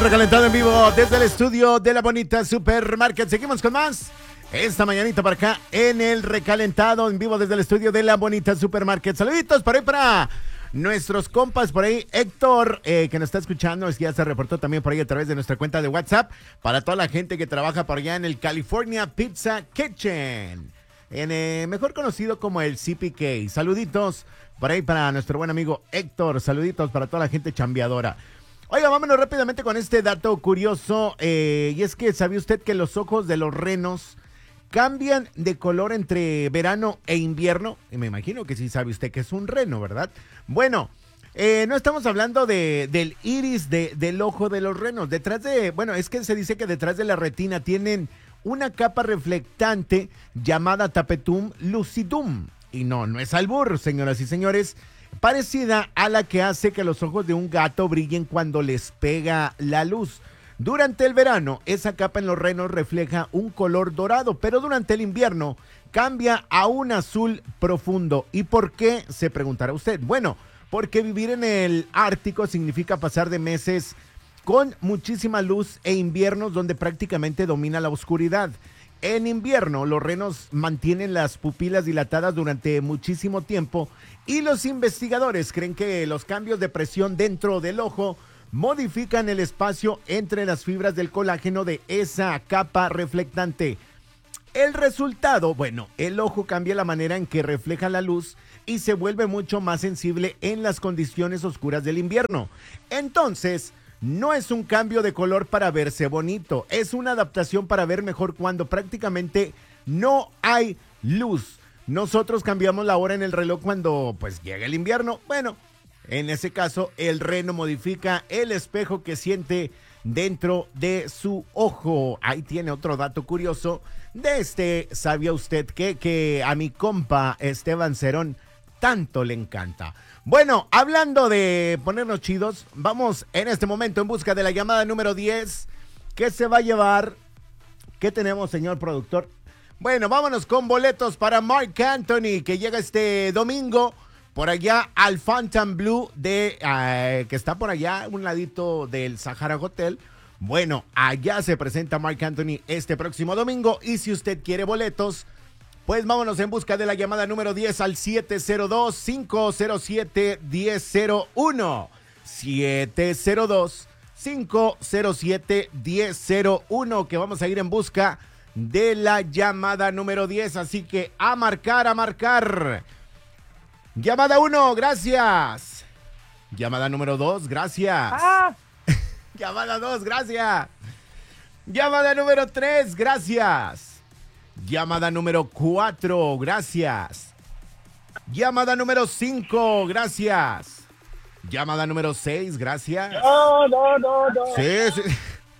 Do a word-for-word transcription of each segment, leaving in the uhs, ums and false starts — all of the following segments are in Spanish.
Recalentado en vivo desde el estudio de la Bonita Supermarket. Seguimos con más esta mañanita para acá en el recalentado en vivo desde el estudio de la Bonita Supermarket. Saluditos por ahí para nuestros compas por ahí. Héctor, eh, que nos está escuchando, es que ya se reportó también por ahí a través de nuestra cuenta de WhatsApp. Para toda la gente que trabaja por allá en el California Pizza Kitchen, en eh, mejor conocido como el C P K. Saluditos por ahí para nuestro buen amigo Héctor. Saluditos para toda la gente chambeadora. Oiga, vámonos rápidamente con este dato curioso, eh, y es que ¿sabía usted que los ojos de los renos cambian de color entre verano e invierno? Y me imagino que sí sabe usted que es un reno, ¿verdad? Bueno, eh, no estamos hablando de, del iris de, del ojo de los renos. Detrás de, bueno, es que se dice que detrás de la retina tienen una capa reflectante llamada tapetum lucidum. Y no, no es albur, señoras y señores, parecida a la que hace que los ojos de un gato brillen cuando les pega la luz. Durante el verano, esa capa en los renos refleja un color dorado, pero durante el invierno cambia a un azul profundo. ¿Y por qué? Se preguntará usted. Bueno, porque vivir en el Ártico significa pasar de meses con muchísima luz e inviernos donde prácticamente domina la oscuridad. En invierno, los renos mantienen las pupilas dilatadas durante muchísimo tiempo y los investigadores creen que los cambios de presión dentro del ojo modifican el espacio entre las fibras del colágeno de esa capa reflectante. El resultado, bueno, el ojo cambia la manera en que refleja la luz y se vuelve mucho más sensible en las condiciones oscuras del invierno. Entonces, no es un cambio de color para verse bonito, es una adaptación para ver mejor cuando prácticamente no hay luz. Nosotros cambiamos la hora en el reloj cuando pues llega el invierno. Bueno, en ese caso el reno modifica el espejo que siente dentro de su ojo. Ahí tiene otro dato curioso de este, ¿sabía usted qué? Que a mi compa Esteban Cerón tanto le encanta. Bueno, hablando de ponernos chidos, vamos en este momento en busca de la llamada número diez. ¿Qué se va a llevar? ¿Qué tenemos, señor productor? Bueno, vámonos con boletos para Marc Anthony, que llega este domingo por allá al Fontainebleau, de, uh, que está por allá, un ladito del Sahara Hotel. Bueno, allá se presenta Marc Anthony este próximo domingo, y si usted quiere boletos, pues vámonos en busca de la llamada número diez al siete cero dos, cinco cero siete, uno cero cero uno. siete cero dos, cinco cero siete, uno cero cero uno, que vamos a ir en busca de la llamada número diez. Así que a marcar, a marcar. Llamada uno, gracias. Llamada número dos, gracias. Ah. Llamada dos, gracias. Llamada número tres, gracias. Llamada número cuatro, gracias. Llamada número cinco, gracias. Llamada número seis, gracias. No, no, no, no. Sí, sí.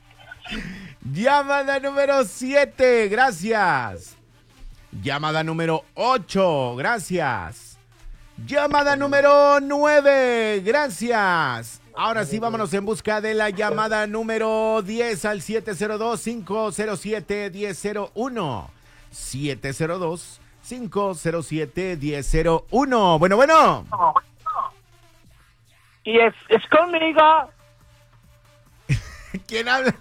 Llamada número siete, gracias. Llamada número ocho, gracias. Llamada número nueve, gracias. Ahora sí, vámonos en busca de la llamada número diez al siete cero dos, cinco cero siete, uno cero cero uno. siete cero dos, cinco cero siete, uno cero cero uno. Bueno, bueno. Y es, es conmigo. ¿Quién habla?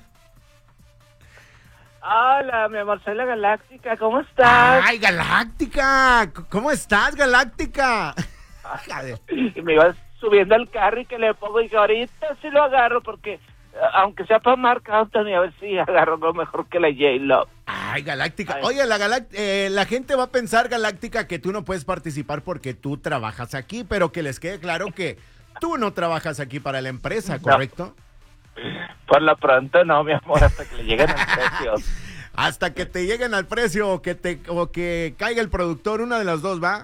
Hola, mi amor, soy la Galáctica, ¿cómo estás? Ay, Galáctica, ¿cómo estás, Galáctica? Y me ibas subiendo al carro y que le pongo, y que ahorita sí lo agarro porque, aunque sea para Marc Anthony, a ver si agarro lo mejor que la J-Lo. Ay, Galáctica. Ay. Oye, la, Galact eh, la gente va a pensar, Galáctica, que tú no puedes participar porque tú trabajas aquí, pero que les quede claro que tú no trabajas aquí para la empresa, ¿correcto? No. Por lo pronto no, mi amor, hasta que le lleguen al precio. Hasta que te lleguen al precio o que, te, o que caiga el productor, una de las dos, ¿va?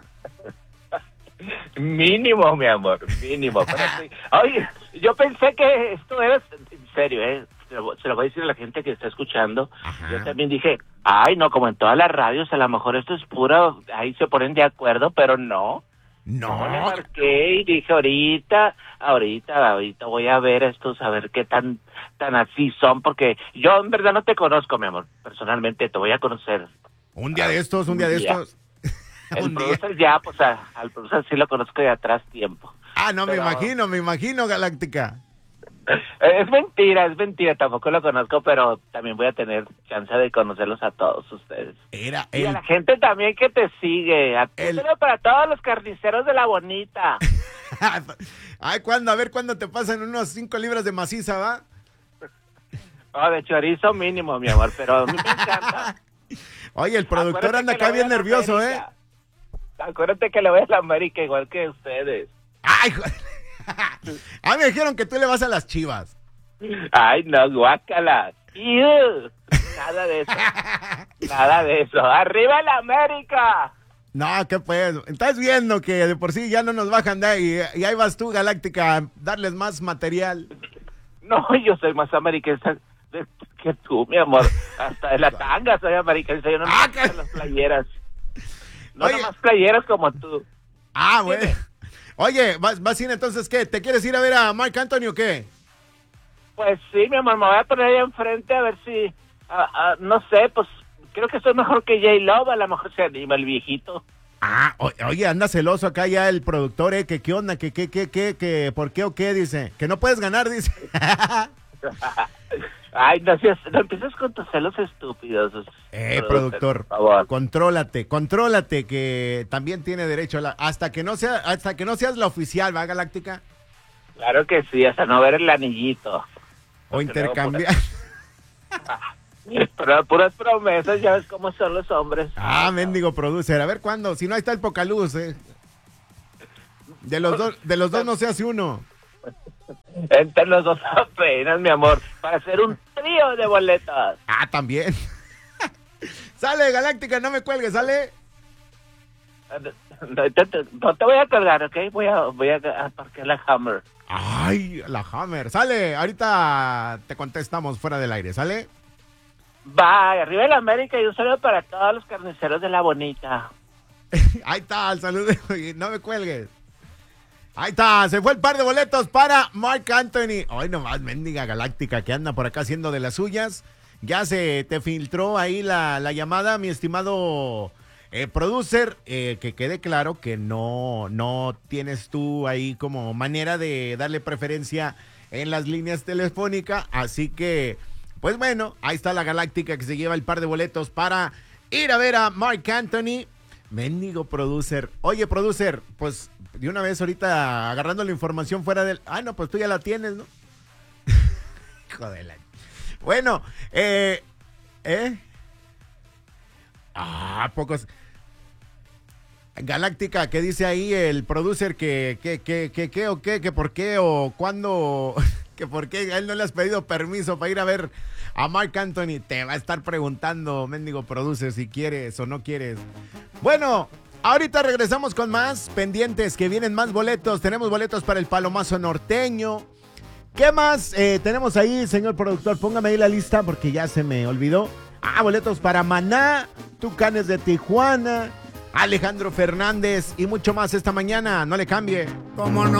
Mínimo, mi amor, mínimo. Pero sí. Oye, yo pensé que esto era, en serio, ¿eh? Se lo, se lo voy a decir a la gente que está escuchando. Ajá. Yo también dije, ay, no, como en todas las radios, a lo mejor esto es puro, ahí se ponen de acuerdo, pero no. No. No, le marqué y dije, ahorita, ahorita, ahorita voy a ver estos, a ver qué tan, tan así son, porque yo en verdad no te conozco, mi amor, personalmente te voy a conocer. Un día de estos, un día de estos. El producer ya, pues a, al producer sí lo conozco de atrás tiempo. Ah, no, pero, me imagino, me imagino, Galáctica. Es mentira, es mentira, tampoco lo conozco, pero también voy a tener chance de conocerlos a todos ustedes. Era Y a el... la gente también que te sigue, a El- para todos los carniceros de La Bonita. Ay, ¿cuándo? A ver, ¿cuándo te pasan unos cinco libras de maciza, va? Oh, de chorizo mínimo, mi amor, pero a mí me encanta. Oye, el productor Acuérdate anda que acá le voy bien a la nervioso, ¿eh? América. Acuérdate que le voy a la América igual que ustedes. Ay, joder. A mí me dijeron que tú le vas a las Chivas. Ay, no, guácala. Iu. Nada de eso. Nada de eso. ¡Arriba la América! No, ¿qué pues? Estás viendo que de por sí ya no nos bajan de ahí. Y ahí vas tú, Galáctica, a darles más material. No, yo soy más americanista que tú, mi amor. Hasta de la tanga soy americanista. Yo no me Ah, gustan que- las playeras. No, Oye. nomás playeras como tú. Ah, bueno. Oye, ¿vas, vas a ir entonces qué? ¿Te quieres ir a ver a Marc Anthony o qué? Pues sí, mi amor, me voy a poner ahí enfrente a ver si... ah, ah, no sé, pues creo que soy mejor que J-Lo. A lo mejor se anima el viejito. Ah, o- oye, anda celoso acá ya el productor, ¿eh? Que qué onda, que qué, qué, qué, que por qué o qué, dice. Que no puedes ganar, dice. Ay, no, seas- no empieces con tus celos estúpidos. Eh, Producer, productor, por favor. contrólate, contrólate, que también tiene derecho a la... Hasta que no sea, hasta que no seas la oficial, ¿va, Galáctica? Claro que sí, hasta no ver el anillito. O Porque intercambiar. Pero puras promesas, ya ves cómo son los hombres. Ah, mendigo producer. A ver cuándo. Si no, ahí está el Pocaluz, eh. De los dos, de los dos no se hace uno. Entre los dos apenas, mi amor, para hacer un trío de boletas. Ah, también. Sale, Galáctica, no me cuelgues, sale. No te, te- no te voy a colgar, ¿ok? Voy a, voy a, a parquear la Hammer. Ay, la Hammer. Sale, ahorita te contestamos fuera del aire, ¿sale? Bye, arriba de la América y un saludo para todos los carniceros de La Bonita. Ahí está, el saludo. No me cuelgues. Ahí está, se fue el par de boletos para Marc Anthony. Ay, nomás, mendiga Galáctica, que anda por acá haciendo de las suyas. Ya se te filtró ahí la, la llamada, mi estimado eh, producer. Eh, que quede claro que no, no tienes tú ahí como manera de darle preferencia en las líneas telefónicas. Así que, pues bueno, ahí está la Galáctica que se lleva el par de boletos para ir a ver a Marc Anthony. Mendigo producer. Oye, producer, pues de una vez ahorita agarrando la información fuera del... Ah, no, pues tú ya la tienes, ¿no? Hijo de la... Bueno, eh... ¿Eh? Ah, pocos... Galáctica, ¿qué dice ahí el producer? Que, que, que, que, que, o qué, que por qué, o cuándo... que por qué a él no le has pedido permiso para ir a ver a Marc Anthony. Te va a estar preguntando, mendigo producer, si quieres o no quieres. Bueno, ahorita regresamos con más pendientes, que vienen más boletos. Tenemos boletos para el Palomazo Norteño. ¿Qué más eh, tenemos ahí, señor productor? Póngame ahí la lista porque ya se me olvidó. Ah, boletos para Maná, Tucanes de Tijuana, Alejandro Fernández y mucho más esta mañana. No le cambie. Como no.